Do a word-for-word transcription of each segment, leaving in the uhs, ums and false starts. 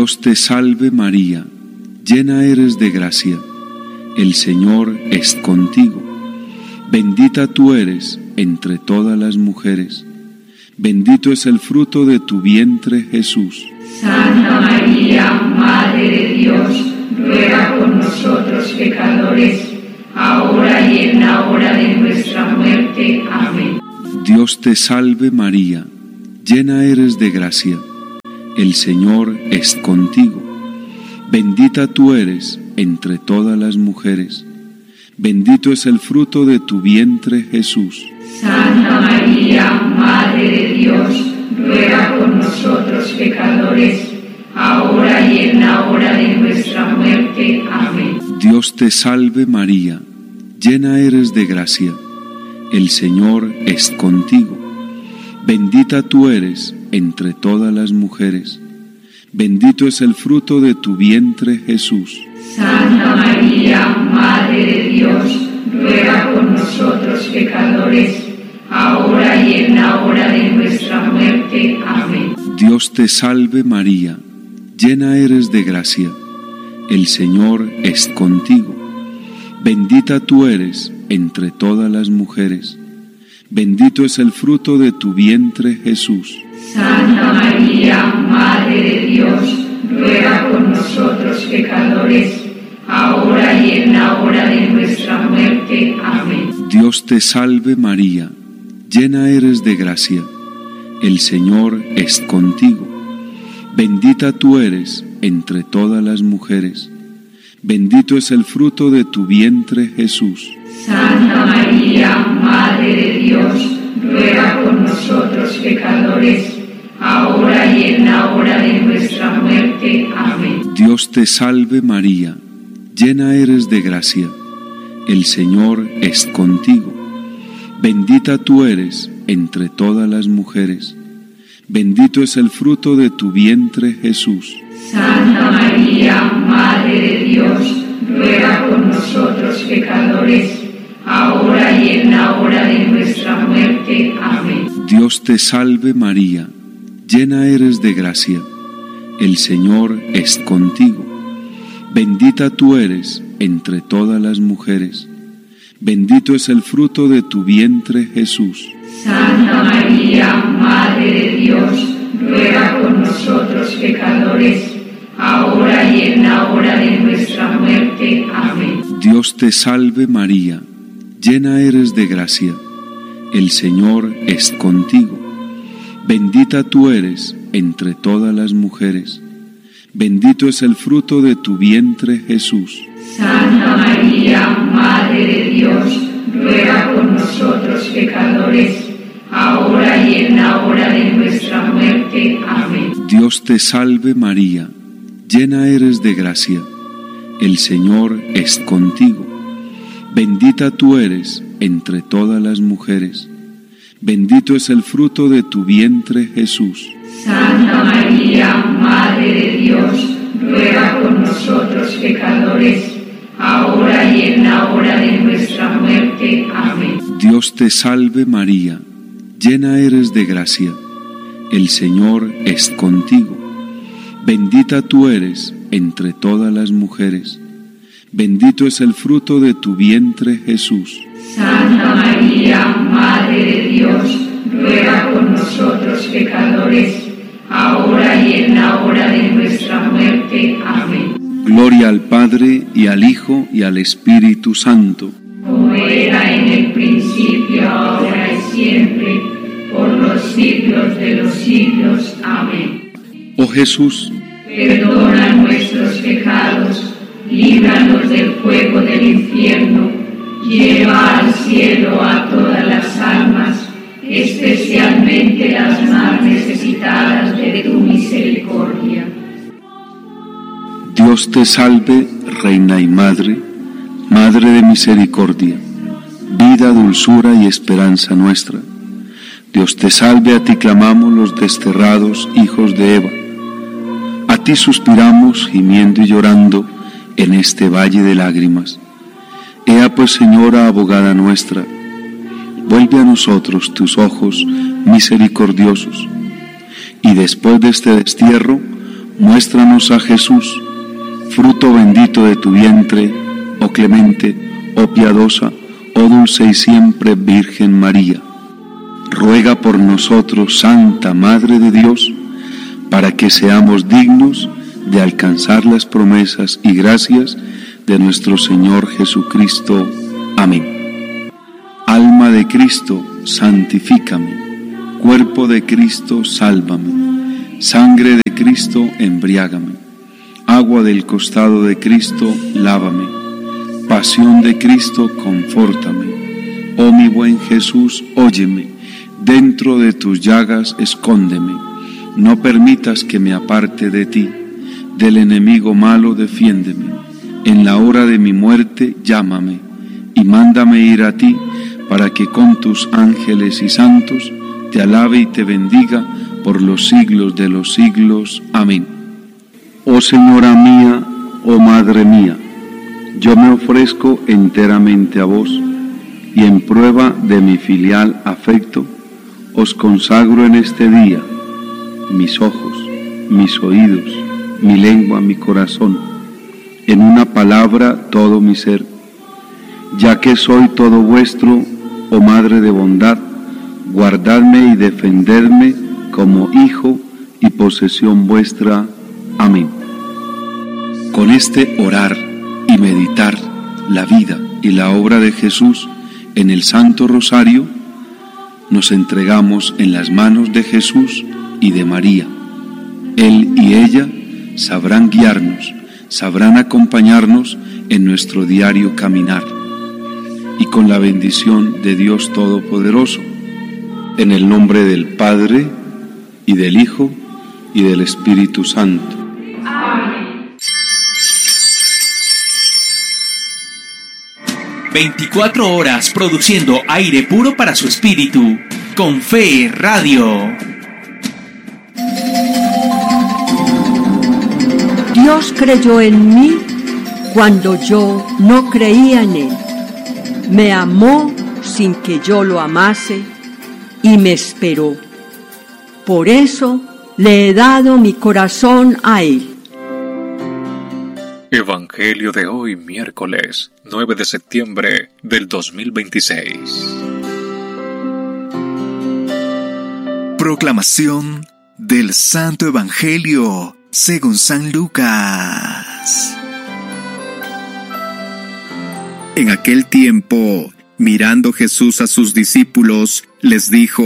Dios te salve María, llena eres de gracia, el Señor es contigo. Bendita tú eres entre todas las mujeres, bendito es el fruto de tu vientre Jesús. Santa María, Madre de Dios, ruega por nosotros pecadores, ahora y en la hora de nuestra muerte. Amén. Dios te salve María, llena eres de gracia, el Señor es contigo. Bendita tú eres entre todas las mujeres, bendito es el fruto de tu vientre Jesús. Santa María, Madre de Dios, ruega por nosotros pecadores, ahora y en la hora de nuestra muerte. Amén. Dios te salve María, llena eres de gracia, el Señor es contigo. Bendita tú eres entre todas las mujeres, bendito es el fruto de tu vientre Jesús. Santa María, Madre de Dios, ruega por nosotros pecadores, ahora y en la hora de nuestra muerte. Amén. Dios te salve María, llena eres de gracia, el Señor es contigo. Bendita tú eres entre todas las mujeres, bendito es el fruto de tu vientre Jesús. Santa María, Madre de Dios, ruega por nosotros pecadores, ahora y en la hora de nuestra muerte. Amén. Dios te salve María, llena eres de gracia, el Señor es contigo. Bendita tú eres entre todas las mujeres, bendito es el fruto de tu vientre Jesús. Santa María, Madre de Dios, ruega por nosotros pecadores, ahora y en la hora de nuestra muerte. Amén. Dios te salve María, llena eres de gracia, el Señor es contigo. Bendita tú eres entre todas las mujeres, bendito es el fruto de tu vientre Jesús. Santa María, Madre de Dios, ruega por nosotros pecadores, ahora y en la hora de nuestra muerte. Amén. Dios te salve María, llena eres de gracia, el Señor es contigo. Bendita tú eres entre todas las mujeres, bendito es el fruto de tu vientre Jesús. Santa María, Madre de Dios, ruega por nosotros pecadores, ahora y en la hora de nuestra muerte. Amén. Dios te salve María, llena eres de gracia, el Señor es contigo. Bendita tú eres entre todas las mujeres, bendito es el fruto de tu vientre Jesús. Santa María, Madre de Dios, ruega por nosotros pecadores, ahora y en la hora de nuestra muerte. Amén. Dios te salve María, llena eres de gracia, el Señor es contigo. Bendita tú eres entre todas las mujeres, bendito es el fruto de tu vientre Jesús. Santa María, Madre de Dios, ruega por nosotros pecadores, ahora y en la hora de nuestra muerte. Amén. Dios te salve María, llena eres de gracia, el Señor es contigo. Bendita tú eres entre todas las mujeres, bendito es el fruto de tu vientre Jesús. Santa María, Madre de Dios, ruega por nosotros pecadores, ahora y en la hora de nuestra muerte. Amén. Gloria al Padre, y al Hijo, y al Espíritu Santo. Como era en el principio, ahora y siempre, por los siglos de los siglos. Amén. Oh Jesús, perdona nuestros pecados, líbranos del fuego del infierno, lleva al cielo a todas las almas, especialmente las más necesitadas de tu misericordia. Dios te salve, Reina y Madre, Madre de misericordia, vida, dulzura y esperanza nuestra. Dios te salve, a ti clamamos los desterrados hijos de Eva. A ti suspiramos, gimiendo y llorando, en este valle de lágrimas. Ea pues, Señora, abogada nuestra, vuelve a nosotros tus ojos misericordiosos, y después de este destierro, Muéstranos a Jesús, fruto bendito de tu vientre, oh clemente, oh piadosa, oh dulce y siempre Virgen María. Ruega por nosotros, Santa Madre de Dios, para que seamos dignos de alcanzar las promesas y gracias de nuestro Señor Jesucristo. Amén. Alma de Cristo, santifícame. Cuerpo de Cristo, sálvame. Sangre de Cristo, embriágame. Agua del costado de Cristo, lávame. Pasión de Cristo, confórtame. Oh mi buen Jesús, óyeme. Dentro de tus llagas, escóndeme. No permitas que me aparte de ti. Del enemigo malo, defiéndeme. En la hora de mi muerte, llámame. Y mándame ir a ti, para que con tus ángeles y santos te alabe y te bendiga por los siglos de los siglos. Amén. Oh Señora mía, oh Madre mía, yo me ofrezco enteramente a vos, y en prueba de mi filial afecto, os consagro en este día mis ojos, mis oídos, mi lengua, mi corazón, en una palabra todo mi ser, ya que soy todo vuestro, oh Madre de bondad, guardadme y defendedme como hijo y posesión vuestra. Amén. Con este orar y meditar la vida y la obra de Jesús en el Santo Rosario, nos entregamos en las manos de Jesús y de María. Él y ella sabrán guiarnos, sabrán acompañarnos en nuestro diario caminar. Y con la bendición de Dios Todopoderoso, en el nombre del Padre, y del Hijo, y del Espíritu Santo. Amén. veinticuatro horas produciendo aire puro para su espíritu. Con Fe Radio. Dios creyó en mí cuando yo no creía en Él. Me amó sin que yo lo amase y me esperó. Por eso le he dado mi corazón a Él. Evangelio de hoy, miércoles nueve de septiembre del dos mil veintiséis. Proclamación del Santo Evangelio según San Lucas. En aquel tiempo, mirando Jesús a sus discípulos, les dijo: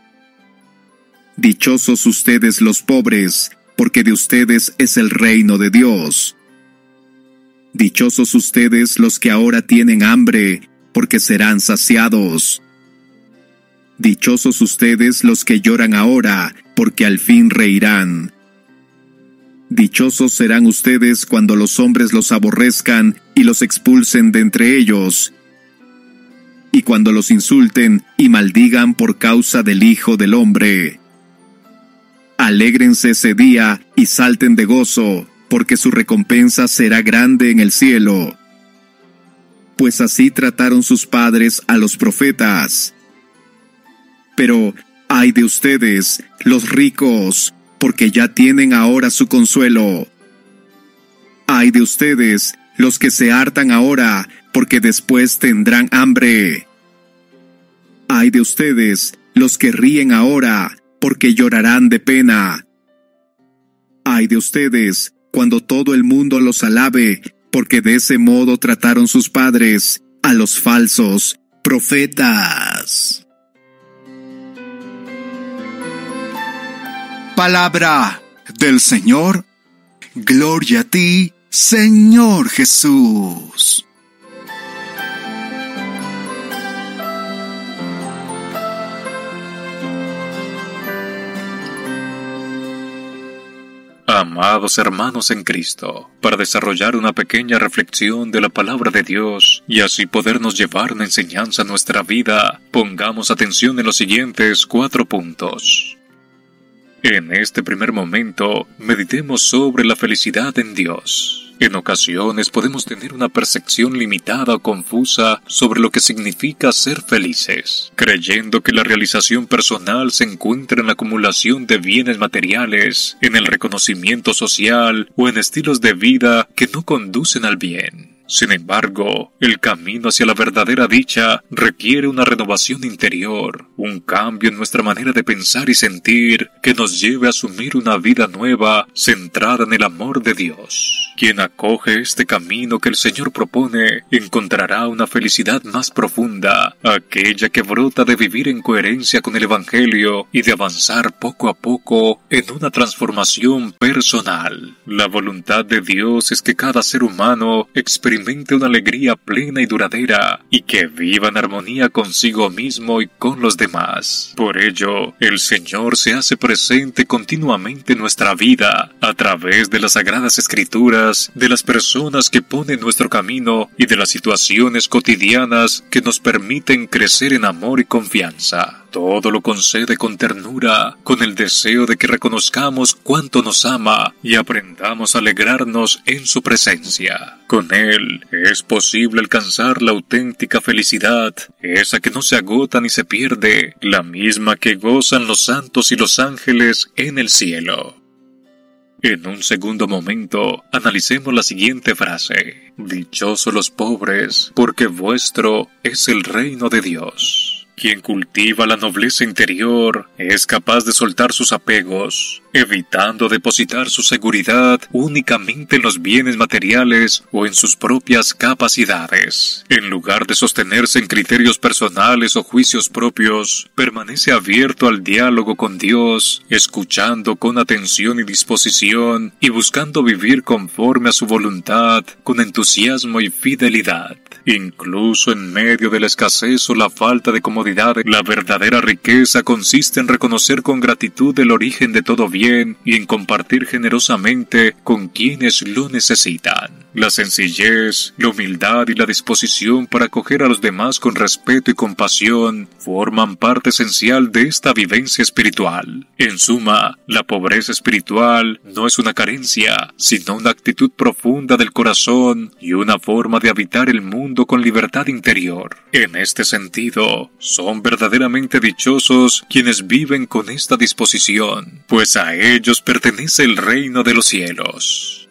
Dichosos ustedes los pobres, porque de ustedes es el reino de Dios. Dichosos ustedes los que ahora tienen hambre, porque serán saciados. Dichosos ustedes los que lloran ahora, porque al fin reirán. Dichosos serán ustedes cuando los hombres los aborrezcan y los expulsen de entre ellos, y cuando los insulten y maldigan por causa del Hijo del Hombre. Alégrense ese día y salten de gozo, porque su recompensa será grande en el cielo. Pues así trataron sus padres a los profetas. Pero ay de ustedes, los ricos, porque ya tienen ahora su consuelo. Ay de ustedes, los que se hartan ahora, porque después tendrán hambre. Ay de ustedes, los que ríen ahora, porque llorarán de pena. Ay de ustedes, cuando todo el mundo los alabe, porque de ese modo trataron sus padres a los falsos profetas. Palabra del Señor. Gloria a ti, Señor Jesús. Amados hermanos en Cristo, para desarrollar una pequeña reflexión de la palabra de Dios y así podernos llevar una enseñanza a nuestra vida, pongamos atención en los siguientes cuatro puntos. En este primer momento, meditemos sobre la felicidad en Dios. En ocasiones podemos tener una percepción limitada o confusa sobre lo que significa ser felices, creyendo que la realización personal se encuentra en la acumulación de bienes materiales, en el reconocimiento social o en estilos de vida que no conducen al bien. Sin embargo, el camino hacia la verdadera dicha requiere una renovación interior, un cambio en nuestra manera de pensar y sentir que nos lleve a asumir una vida nueva centrada en el amor de Dios. Quien acoge este camino que el Señor propone encontrará una felicidad más profunda, aquella que brota de vivir en coherencia con el Evangelio y de avanzar poco a poco en una transformación personal. La voluntad de Dios es que cada ser humano experimente una alegría plena y duradera y que viva en armonía consigo mismo y con los demás. Por ello, el Señor se hace presente continuamente en nuestra vida a través de las Sagradas Escrituras, de las personas que ponen nuestro camino y de las situaciones cotidianas que nos permiten crecer en amor y confianza. Todo lo concede con ternura, con el deseo de que reconozcamos cuánto nos ama y aprendamos a alegrarnos en su presencia. Con Él es posible alcanzar la auténtica felicidad, esa que no se agota ni se pierde, la misma que gozan los santos y los ángeles en el cielo. En un segundo momento, analicemos la siguiente frase: dichosos los pobres, porque vuestro es el reino de Dios. Quien cultiva la nobleza interior es capaz de soltar sus apegos, evitando depositar su seguridad únicamente en los bienes materiales o en sus propias capacidades. En lugar de sostenerse en criterios personales o juicios propios, permanece abierto al diálogo con Dios, escuchando con atención y disposición y buscando vivir conforme a su voluntad, con entusiasmo y fidelidad. Incluso en medio de la escasez o la falta de comodidad, la verdadera riqueza consiste en reconocer con gratitud el origen de todo bien y en compartir generosamente con quienes lo necesitan. La sencillez, la humildad y la disposición para acoger a los demás con respeto y compasión forman parte esencial de esta vivencia espiritual. En suma, la pobreza espiritual no es una carencia, sino una actitud profunda del corazón y una forma de habitar el mundo con libertad interior. En este sentido, son verdaderamente dichosos quienes viven con esta disposición, pues a ellos pertenece el reino de los cielos.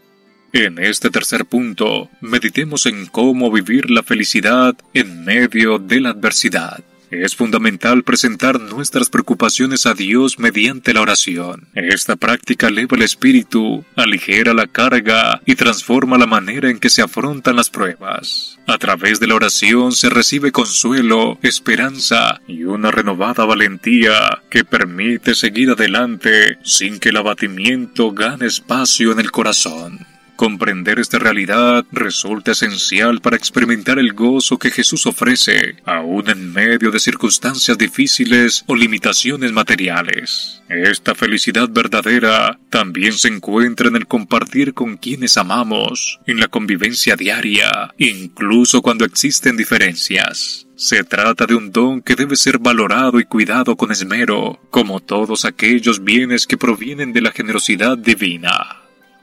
En este tercer punto, meditemos en cómo vivir la felicidad en medio de la adversidad. Es fundamental presentar nuestras preocupaciones a Dios mediante la oración. Esta práctica eleva el espíritu, aligera la carga y transforma la manera en que se afrontan las pruebas. A través de la oración se recibe consuelo, esperanza y una renovada valentía que permite seguir adelante sin que el abatimiento gane espacio en el corazón. Comprender esta realidad resulta esencial para experimentar el gozo que Jesús ofrece, aún en medio de circunstancias difíciles o limitaciones materiales. Esta felicidad verdadera también se encuentra en el compartir con quienes amamos, en la convivencia diaria, incluso cuando existen diferencias. Se trata de un don que debe ser valorado y cuidado con esmero, como todos aquellos bienes que provienen de la generosidad divina.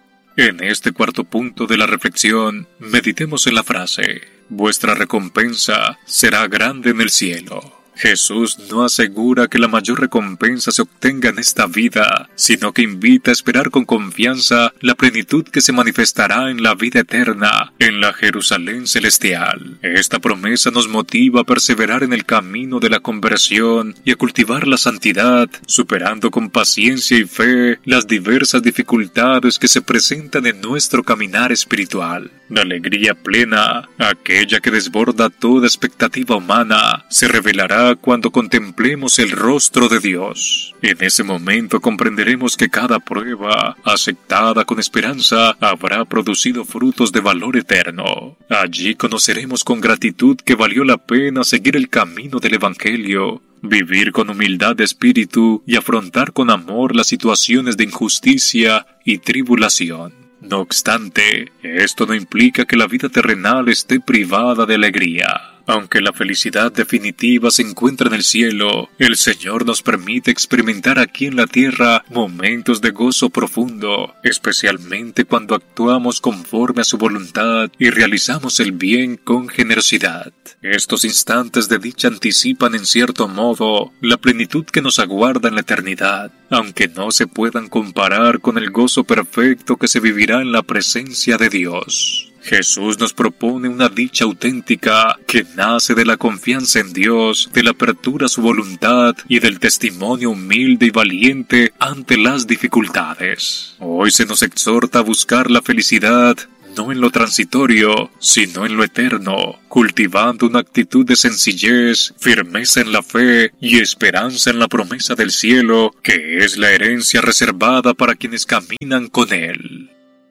En este cuarto punto de la reflexión, meditemos en la frase: vuestra recompensa será grande en el cielo. Jesús no asegura que la mayor recompensa se obtenga en esta vida, sino que invita a esperar con confianza la plenitud que se manifestará en la vida eterna, en la Jerusalén celestial. Esta promesa nos motiva a perseverar en el camino de la conversión y a cultivar la santidad, superando con paciencia y fe las diversas dificultades que se presentan en nuestro caminar espiritual. La alegría plena, aquella que desborda toda expectativa humana, se revelará cuando contemplemos el rostro de Dios. En ese momento comprenderemos que cada prueba, aceptada con esperanza, habrá producido frutos de valor eterno. Allí conoceremos con gratitud que valió la pena seguir el camino del Evangelio, vivir con humildad de espíritu y afrontar con amor las situaciones de injusticia y tribulación. No obstante, esto no implica que la vida terrenal esté privada de alegría. Aunque la felicidad definitiva se encuentra en el cielo, el Señor nos permite experimentar aquí en la tierra momentos de gozo profundo, especialmente cuando actuamos conforme a su voluntad y realizamos el bien con generosidad. Estos instantes de dicha anticipan en cierto modo la plenitud que nos aguarda en la eternidad, aunque no se puedan comparar con el gozo perfecto que se vivirá en la presencia de Dios. Jesús nos propone una dicha auténtica que nace de la confianza en Dios, de la apertura a su voluntad y del testimonio humilde y valiente ante las dificultades. Hoy se nos exhorta a buscar la felicidad no en lo transitorio, sino en lo eterno, cultivando una actitud de sencillez, firmeza en la fe y esperanza en la promesa del cielo, que es la herencia reservada para quienes caminan con Él.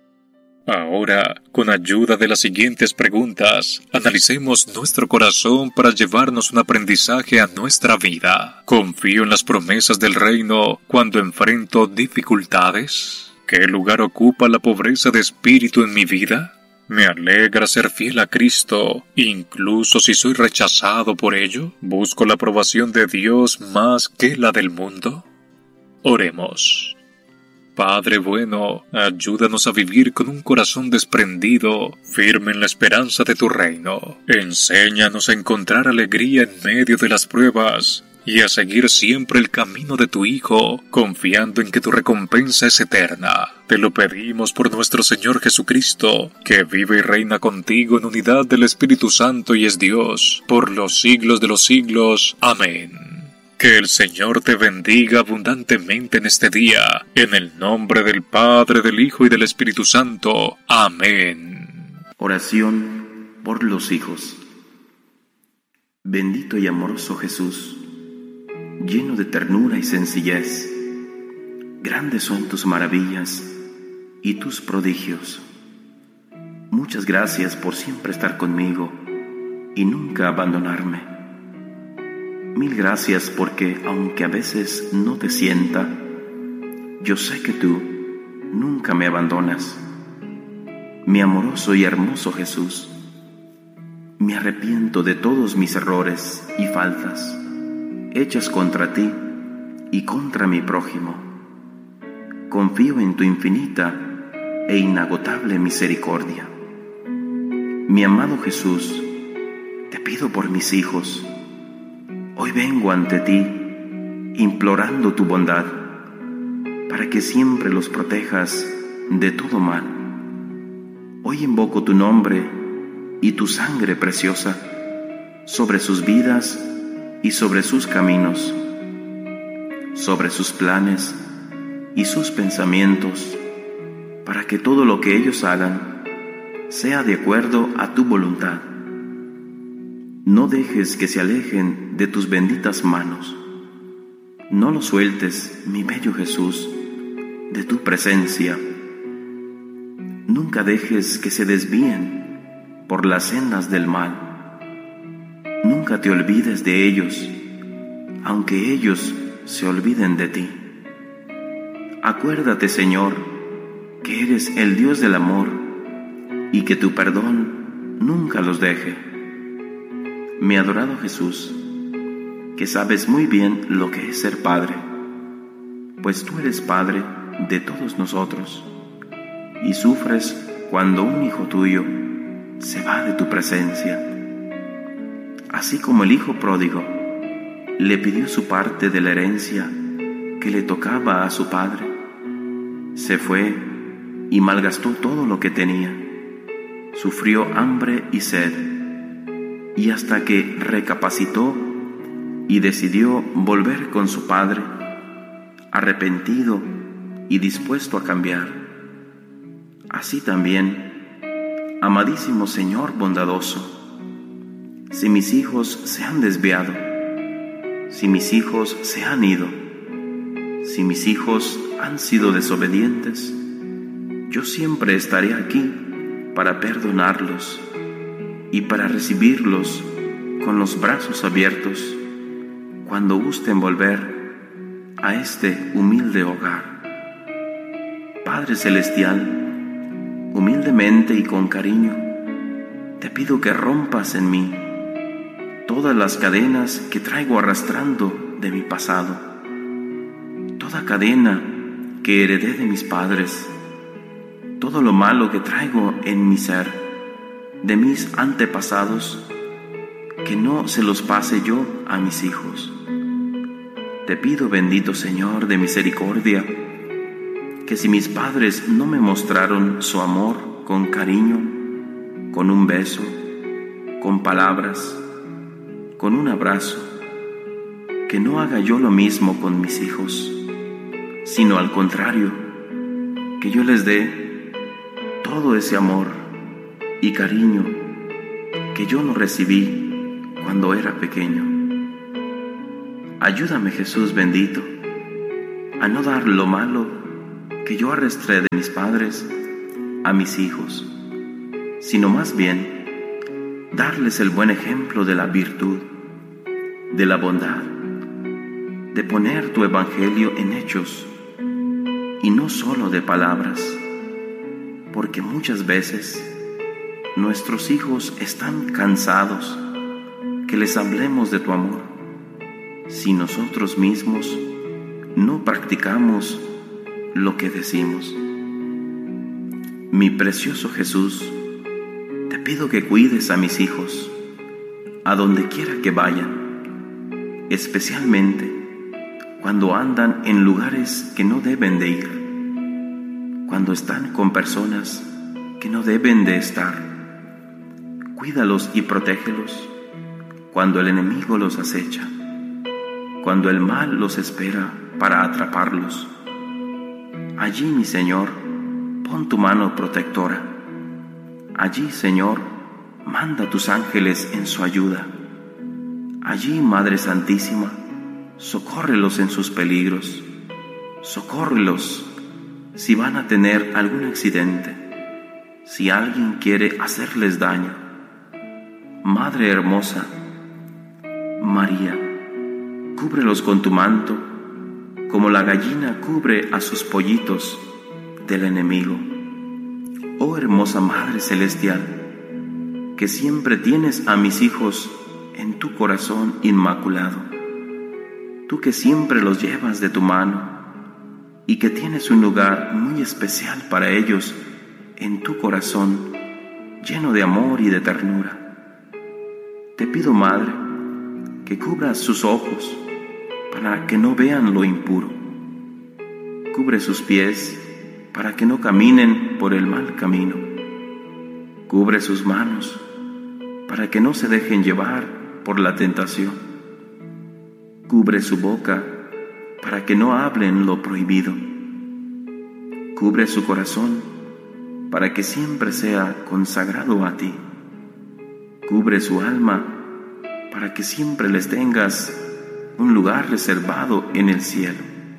Ahora, con ayuda de las siguientes preguntas, analicemos nuestro corazón para llevarnos un aprendizaje a nuestra vida. ¿Confío en las promesas del reino cuando enfrento dificultades? ¿Qué lugar ocupa la pobreza de espíritu en mi vida? ¿Me alegra ser fiel a Cristo, incluso si soy rechazado por ello? ¿Busco la aprobación de Dios más que la del mundo? Oremos. Padre bueno, ayúdanos a vivir con un corazón desprendido, firme en la esperanza de tu reino. Enséñanos a encontrar alegría en medio de las pruebas y a seguir siempre el camino de tu Hijo, confiando en que tu recompensa es eterna. Te lo pedimos por nuestro Señor Jesucristo, que vive y reina contigo en unidad del Espíritu Santo y es Dios, por los siglos de los siglos. Amén. Que el Señor te bendiga abundantemente en este día, en el nombre del Padre, del Hijo y del Espíritu Santo. Amén. Oración por los hijos. Bendito y amoroso Jesús, lleno de ternura y sencillez, grandes son tus maravillas y tus prodigios. Muchas gracias por siempre estar conmigo y nunca abandonarme. Mil gracias porque, aunque a veces no te sienta, yo sé que tú nunca me abandonas. Mi amoroso y hermoso Jesús, me arrepiento de todos mis errores y faltas hechas contra ti y contra mi prójimo. Confío en tu infinita e inagotable misericordia. Mi amado Jesús, te pido por mis hijos. Hoy vengo ante ti, implorando tu bondad, para que siempre los protejas de todo mal. Hoy invoco tu nombre y tu sangre preciosa sobre sus vidas y sobre sus caminos, sobre sus planes y sus pensamientos, para que todo lo que ellos hagan sea de acuerdo a tu voluntad. No dejes que se alejen de tus benditas manos. No los sueltes, mi bello Jesús, de tu presencia. Nunca dejes que se desvíen por las sendas del mal. Nunca te olvides de ellos, aunque ellos se olviden de ti. Acuérdate, Señor, que eres el Dios del amor y que tu perdón nunca los deje. Mi adorado Jesús, que sabes muy bien lo que es ser padre, pues tú eres padre de todos nosotros, y sufres cuando un hijo tuyo se va de tu presencia. Así como el hijo pródigo le pidió su parte de la herencia que le tocaba a su padre, se fue y malgastó todo lo que tenía, sufrió hambre y sed, y hasta que recapacitó y decidió volver con su padre, arrepentido y dispuesto a cambiar. Así también, amadísimo Señor bondadoso, si mis hijos se han desviado, si mis hijos se han ido, si mis hijos han sido desobedientes, yo siempre estaré aquí para perdonarlos y para recibirlos con los brazos abiertos cuando gusten volver a este humilde hogar. Padre Celestial, humildemente y con cariño, te pido que rompas en mí todas las cadenas que traigo arrastrando de mi pasado, toda cadena que heredé de mis padres, todo lo malo que traigo en mi ser, de mis antepasados, que no se los pase yo a mis hijos. Te pido, bendito Señor de misericordia, que si mis padres no me mostraron su amor con cariño, con un beso, con palabras, con un abrazo, que no haga yo lo mismo con mis hijos, sino al contrario, que yo les dé todo ese amor y cariño que yo no recibí cuando era pequeño. Ayúdame, Jesús bendito, a no dar lo malo que yo arrastré de mis padres a mis hijos, sino más bien darles el buen ejemplo de la virtud, de la bondad, de poner tu evangelio en hechos y no solo de palabras, porque muchas veces nuestros hijos están cansados que les hablemos de tu amor si nosotros mismos no practicamos lo que decimos. Mi precioso Jesús, te pido que cuides a mis hijos a donde quiera que vayan, especialmente cuando andan en lugares que no deben de ir, cuando están con personas que no deben de estar. Cuídalos y protégelos cuando el enemigo los acecha, cuando el mal los espera para atraparlos. Allí, mi Señor, pon tu mano protectora. Allí, Señor, manda tus ángeles en su ayuda. Allí, Madre Santísima, socórrelos en sus peligros. Socórrelos si van a tener algún accidente, si alguien quiere hacerles daño. Madre hermosa, María, cúbrelos con tu manto, como la gallina cubre a sus pollitos del enemigo. Oh hermosa Madre Celestial, que siempre tienes a mis hijos en tu corazón inmaculado, tú que siempre los llevas de tu mano y que tienes un lugar muy especial para ellos en tu corazón, lleno de amor y de ternura. Te pido, Madre, que cubras sus ojos para que no vean lo impuro. Cubre sus pies para que no caminen por el mal camino. Cubre sus manos para que no se dejen llevar por la tentación. Cubre su boca para que no hablen lo prohibido. Cubre su corazón para que siempre sea consagrado a ti. Cubre su alma para que siempre les tengas un lugar reservado en el cielo.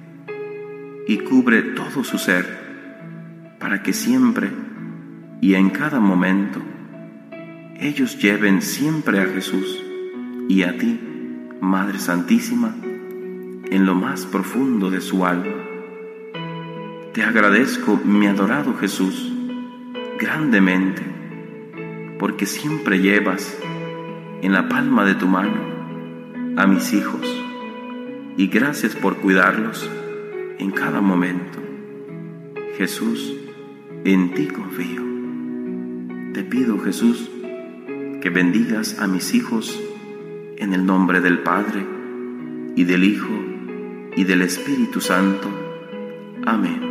Y cubre todo su ser para que siempre y en cada momento ellos lleven siempre a Jesús y a ti, Madre Santísima, en lo más profundo de su alma. Te agradezco, mi adorado Jesús, grandemente, porque siempre llevas en la palma de tu mano a mis hijos, y gracias por cuidarlos en cada momento. Jesús, en ti confío. Te pido, Jesús, que bendigas a mis hijos en el nombre del Padre, y del Hijo, y del Espíritu Santo. Amén.